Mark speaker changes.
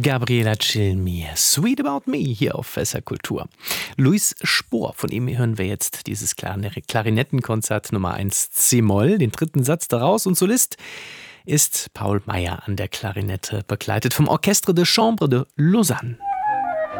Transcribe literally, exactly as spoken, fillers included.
Speaker 1: Gabriela Cilmi, Sweet About Me, hier auf S R Kultur. Luis Spohr, von ihm hören wir jetzt dieses Klarinettenkonzert Nummer eins C-Moll, den dritten Satz daraus. Und Solist ist Paul Meyer an der Klarinette, begleitet vom Orchestre de Chambre de Lausanne.